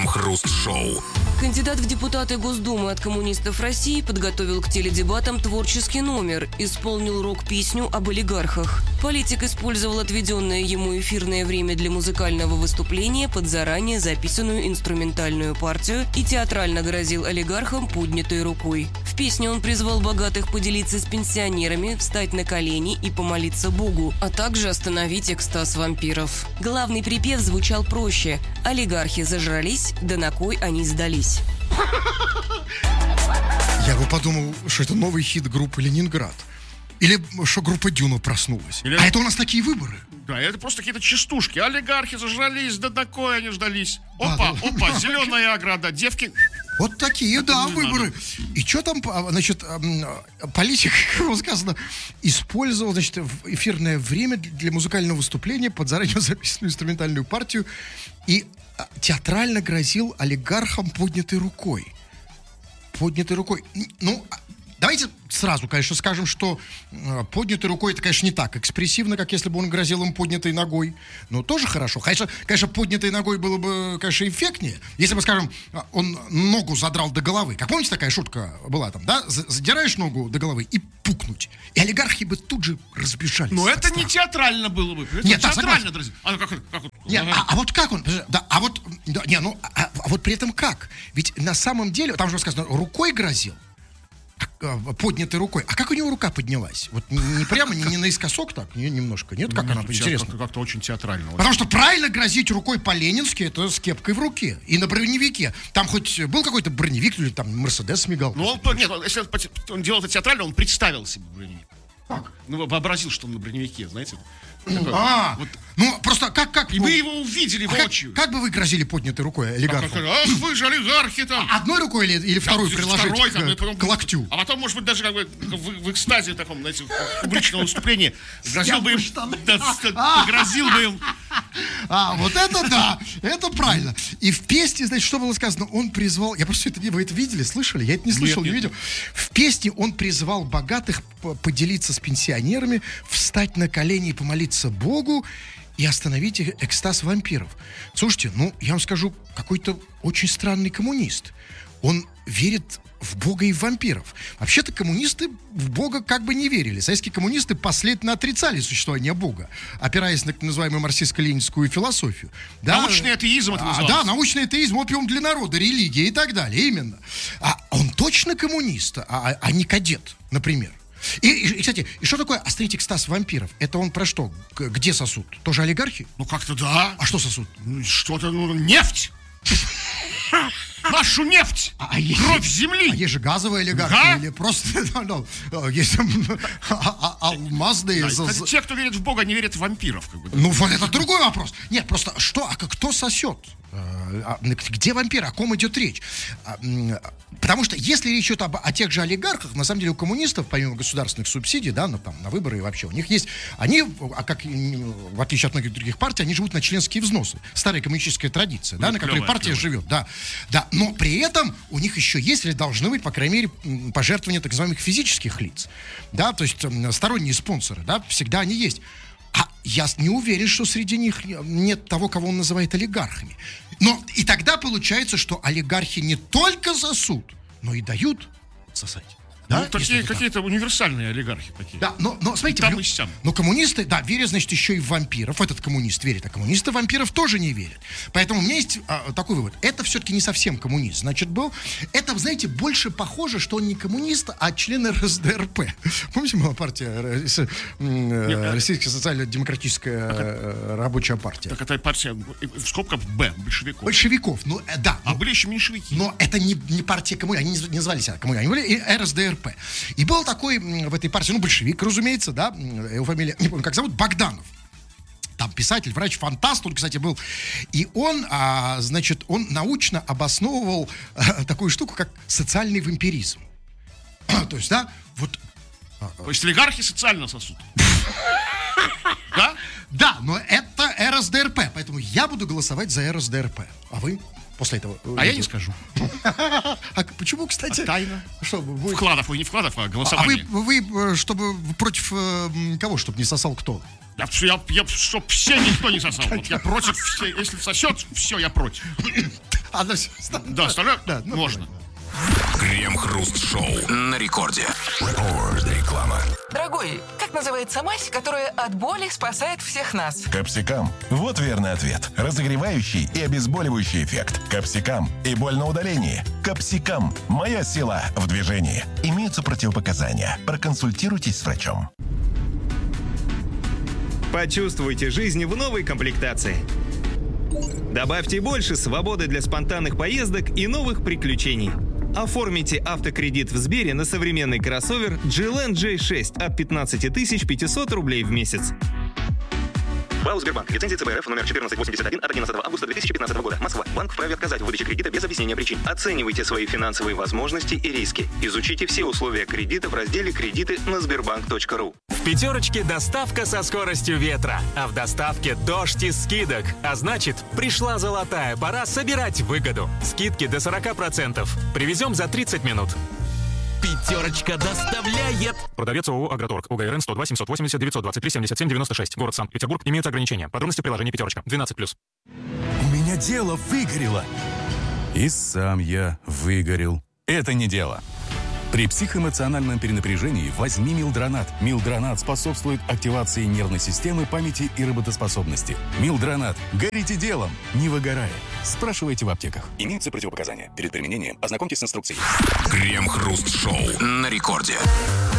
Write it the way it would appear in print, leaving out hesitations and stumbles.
Крем-хруст-шоу. Кандидат в депутаты Госдумы от коммунистов России подготовил к теледебатам творческий номер, исполнил рок-песню об олигархах. Политик использовал отведенное ему эфирное время для музыкального выступления под заранее записанную инструментальную партию и театрально грозил олигархам поднятой рукой. В песне он призвал богатых поделиться с пенсионерами, встать на колени и помолиться Богу, а также остановить экстаз вампиров. Главный припев звучал проще: олигархи зажрались, да на кой они сдались. Я бы подумал, что это новый хит группы «Ленинград». Или что группа «Дюна» проснулась. Или... А это у нас такие выборы. Да, это просто какие-то частушки. Олигархи зажрались, да на кой они ждались. Опа, зеленая ограда, девки... Вот такие, да, выборы. И что там, значит, политик, как сказано, использовал, значит, эфирное время для музыкального выступления под заранее записанную инструментальную партию и театрально грозил олигархам поднятой рукой. Поднятой рукой. Ну, давайте сразу, конечно, скажем, что поднятой рукой это, конечно, не так экспрессивно, как если бы он грозил им поднятой ногой. Но тоже хорошо. Конечно, поднятой ногой было бы, конечно, эффектнее, если бы, скажем, он ногу задрал до головы. Как помните, такая шутка была там, да? Задираешь ногу до головы и пукнуть. И олигархи бы тут же разбежались. Но это не театрально было бы. Нет, да, театрально, друзья. Нет, а вот как он? Да, а вот при этом как? Ведь на самом деле, там же сказано, рукой грозил. Поднятой рукой. А как у него рука поднялась? Вот не прямо, не наискосок так, немножко. Нет, как она, интересно? Как-то очень театрально. Потому что правильно грозить рукой по-ленински, это с кепкой в руке. И на броневике. Там хоть был какой-то броневик, или там Мерседес мигал? Ну, если он делал это театрально, он представил себе броневик. Как? Ну, вообразил, что он на броневике, знаете? Ну, просто как... И мы его увидели воочию. Как бы вы гразили поднятой рукой олигарху? Ах, вы же олигархи там. Одной рукой или второй приложить к локтю? А потом, может быть, даже как бы в экстазе таком, знаете, публичного выступления грозил бы им... Вот это да, это правильно. И в песне, значит, что было сказано? Он призвал... Я просто вы это видели, слышали? Я это не слышал, не видел. В песне он призвал богатых поделиться с пенсионерами, встать на колени и помолиться Богу и остановить экстаз вампиров. Слушайте, я вам скажу, какой-то очень странный коммунист. Он верит в Бога и в вампиров. Вообще-то коммунисты в Бога как бы не верили. Советские коммунисты последовательно отрицали существование Бога, опираясь на так называемую марксистско-ленинскую философию. Да, научный атеизм это называлось. Да, научный атеизм, опиум для народа, религия и так далее. Именно. А он точно коммунист, а не кадет, например. И, кстати, и что такое остановить экстаз вампиров? Это он про что? Где сосут? Тоже олигархи? Ну, как-то да. А что сосут? Что-то, нефть. Нашу нефть! Кровь земли! А есть же газовые олигархи, или просто есть алмазные... Это те, кто верит в Бога, не верят в вампиров. Как бы, да? Ну, вот это другой вопрос. Нет, просто кто сосет? Где вампиры? О ком идет речь? Потому что если речь идет о тех же олигархах, на самом деле у коммунистов, помимо государственных субсидий, да, на выборы и вообще, у них есть... Они, как в отличие от многих других партий, они живут на членские взносы. Старая коммунистическая традиция, да, на которой партия живет. Да. Но при этом у них еще есть или должны быть, по крайней мере, пожертвования так называемых физических лиц. Да, то есть сторонние спонсоры, да, всегда они есть. А я не уверен, что среди них нет того, кого он называет олигархами. Но и тогда получается, что олигархи не только сосут, но и дают сосать. Да? Такие какие-то универсальные олигархи такие. Да, но смотрите, там и сям. Но коммунисты, да, верят, значит, еще и в вампиров. Этот коммунист верит, а коммунисты в вампиров тоже не верят. Поэтому у меня есть такой вывод. Это все-таки не совсем коммунист, значит, был. Это, знаете, больше похоже, что он не коммунист, а член РСДРП. Помните, была партия Российская социально-демократическая рабочая партия? Так это партия, в скобках Б, большевиков. Большевиков, да. А были еще меньшевики. Но это не партия коммунистов, они не называли себя коммунистами, они были РСДРП. И был такой в этой партии, большевик, разумеется, да, его фамилия, не помню, как зовут, Богданов. Там писатель, врач, фантаст, он, кстати, был. И он, значит, он научно обосновывал такую штуку, как социальный вампиризм. То есть, да, вот... То есть олигархи социально сосут. Да? Да, но это РСДРП, поэтому я буду голосовать за РСДРП. А вы? После этого. А я не скажу. А почему, кстати? Тайна. Что, вы... Вкладов, не вкладов, а голосование. А вы чтобы против кого, чтобы не сосал кто? Я чтоб все никто не сосал. Вот я против, если сосет, все, я против. А на все Да, остальное Да, ну, можно. Крем-хруст-шоу на рекорде. Реклама. Дорогой, как называется мазь, которая от боли спасает всех нас? Капсикам. Вот верный ответ. Разогревающий и обезболивающий эффект. Капсикам. И боль на удалении. Капсикам. Моя сила в движении. Имеются противопоказания. Проконсультируйтесь с врачом. Почувствуйте жизнь в новой комплектации. Добавьте больше свободы для спонтанных поездок и новых приключений. Оформите автокредит в Сбере на современный кроссовер GLN J6 от 15 500 рублей в месяц. БАУ «Сбербанк». Лицензия ЦБРФ номер 1481 от 11 августа 2015 года. Москва. Банк вправе отказать в выдаче кредита без объяснения причин. Оценивайте свои финансовые возможности и риски. Изучите все условия кредита в разделе «Кредиты» на sberbank.ru. В «Пятерочке» доставка со скоростью ветра, а в доставке дождь из скидок. А значит, пришла золотая пора собирать выгоду. Скидки до 40%. Привезем за 30 минут. Пятерочка доставляет. Продавец ООО «Агроторг». УГРН 102 780 923 77 96. Город Санкт-Петербург. Имеются ограничения. Подробности в приложении «Пятерочка». 12+. У меня дело выгорело. И сам я выгорел. Это не дело. При психоэмоциональном перенапряжении возьми Милдронат. Милдронат способствует активации нервной системы, памяти и работоспособности. Милдронат. Горите делом, не выгорая. Спрашивайте в аптеках. Имеются противопоказания. Перед применением ознакомьтесь с инструкцией. Крем-хруст-шоу на рекорде.